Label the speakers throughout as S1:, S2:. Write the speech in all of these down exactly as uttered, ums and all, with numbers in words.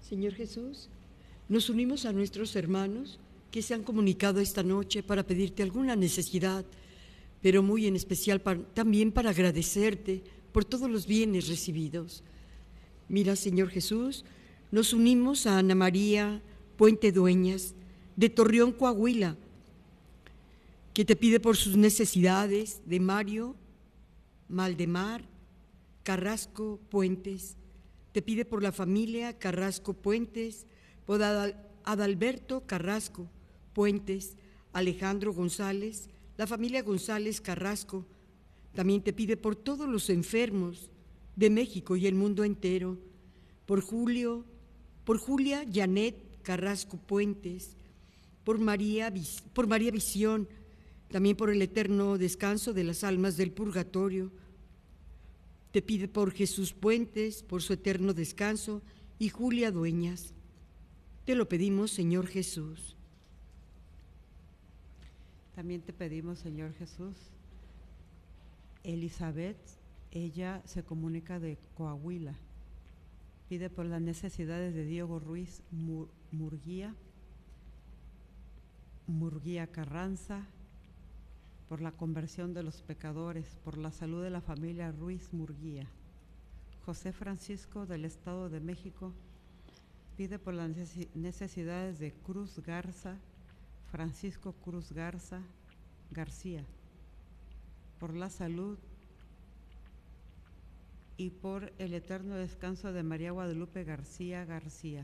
S1: Señor Jesús, nos unimos a nuestros hermanos que se han comunicado esta noche para pedirte alguna necesidad, pero muy en especial para, también para agradecerte por todos los bienes recibidos. Mira, Señor Jesús, nos unimos a Ana María Puente Dueñas, de Torreón, Coahuila, que te pide por sus necesidades, de Mario Maldemar Carrasco Puentes. Te pide por la familia Carrasco Puentes, por Adalberto Carrasco Puentes, Alejandro González, la familia González Carrasco. También te pide por todos los enfermos de México y el mundo entero, por Julio, por Julia Janet Carrasco Puentes, por María, por María Visión, también por el eterno descanso de las almas del purgatorio. Te pide por Jesús Puentes, por su eterno descanso, y Julia Dueñas. Te lo pedimos, Señor Jesús.
S2: También te pedimos, Señor Jesús, Elizabeth, ella se comunica de Coahuila. Pide por las necesidades de Diego Ruiz Mur Murguía, Murguía Carranza, por la conversión de los pecadores, por la salud de la familia Ruiz Murguía. José Francisco del Estado de México pide por las necesidades de Cruz Garza, Francisco Cruz Garza García, por la salud y por el eterno descanso de María Guadalupe García García.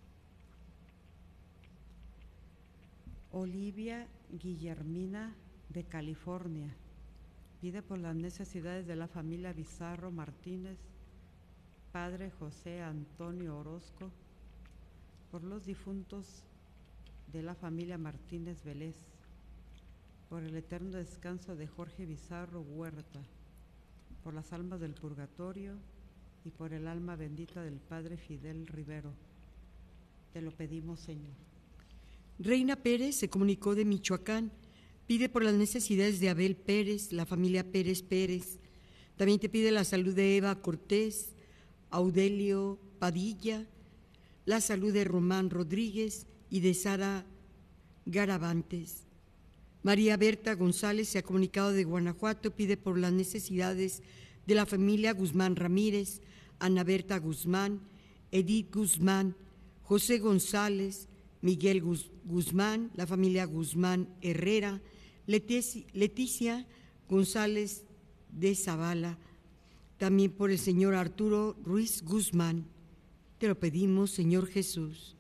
S2: Olivia Guillermina de California pide por las necesidades de la familia Bizarro Martínez, padre José Antonio Orozco, por los difuntos de la familia Martínez Vélez, por el eterno descanso de Jorge Bizarro Huerta, por las almas del purgatorio y por el alma bendita del padre Fidel Rivero. Te lo pedimos, Señor.
S1: Reina Pérez se comunicó de Michoacán, pide por las necesidades de Abel Pérez, la familia Pérez Pérez. También te pide la salud de Eva Cortés, Audelio Padilla, la salud de Román Rodríguez y de Sara Garavantes. María Berta González se ha comunicado de Guanajuato, pide por las necesidades de la familia Guzmán Ramírez, Ana Berta Guzmán, Edith Guzmán, José González, Miguel Guz Guzmán, la familia Guzmán Herrera, Leticia, Leticia González de Zavala, también por el señor Arturo Ruiz Guzmán. Te lo pedimos, Señor Jesús.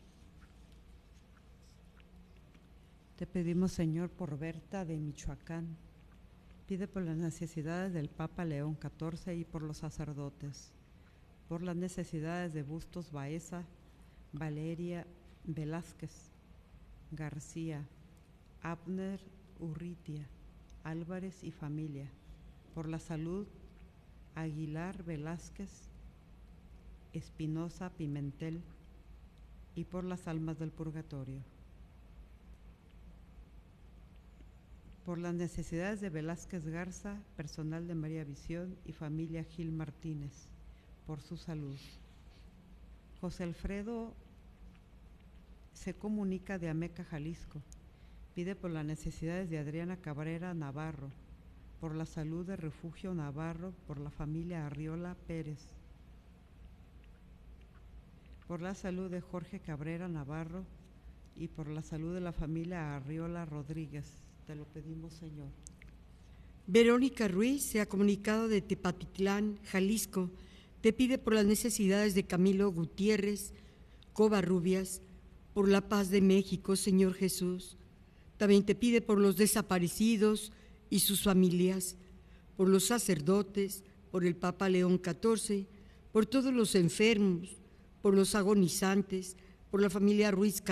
S2: Te pedimos, Señor, por Berta de Michoacán. Pide por las necesidades del Papa León catorce y por los sacerdotes, por las necesidades de Bustos Baeza, Valeria Velázquez, García, Abner Urritia, Álvarez y familia, por la salud Aguilar Velázquez, Espinosa Pimentel y por las almas del purgatorio. Por las necesidades de Velázquez Garza, personal de María Visión y familia Gil Martínez, por su salud. José Alfredo se comunica de Ameca, Jalisco, pide por las necesidades de Adriana Cabrera Navarro, por la salud de Refugio Navarro, por la familia Arriola Pérez, por la salud de Jorge Cabrera Navarro y por la salud de la familia Arriola Rodríguez. Te lo pedimos, Señor.
S1: Verónica Ruiz se ha comunicado de Tepatitlán, Jalisco, te pide por las necesidades de Camilo Gutiérrez Covarrubias, por la paz de México, Señor Jesús. También te pide por los desaparecidos y sus familias, por los sacerdotes, por el Papa León catorce, por todos los enfermos, por los agonizantes, por la familia Ruiz